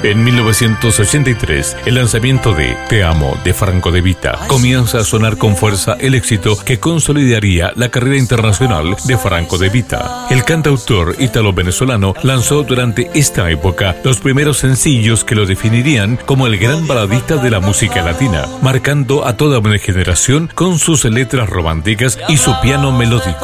En 1983, el lanzamiento de Te Amo de Franco De Vita comienza a sonar con fuerza el éxito que consolidaría la carrera internacional de Franco De Vita. El cantautor ítalo-venezolano lanzó durante esta época los primeros sencillos que lo definirían como el gran baladista de la música latina, marcando a toda una generación con sus letras románticas y su piano melódico.